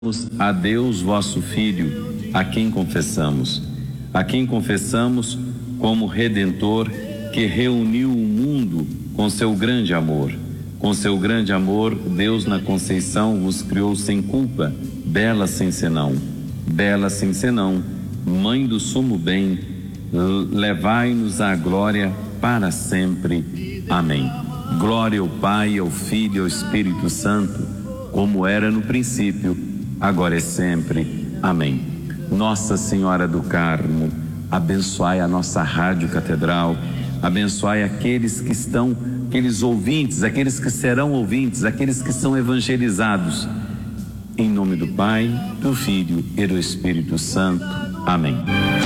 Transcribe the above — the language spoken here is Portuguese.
A Deus, vosso Filho, a quem confessamos como Redentor, que reuniu o mundo com seu grande amor. Com seu grande amor, Deus na conceição vos criou sem culpa, bela sem senão, Mãe do sumo bem, levai-nos à glória para sempre. Amém. Glória ao Pai, ao Filho e ao Espírito Santo, como era no princípio, agora e sempre. Amém. Nossa Senhora do Carmo, abençoai a nossa Rádio Catedral, abençoai aqueles que estão, aqueles ouvintes, aqueles que serão ouvintes, aqueles que são evangelizados. Em nome do Pai, do Filho e do Espírito Santo. Amém.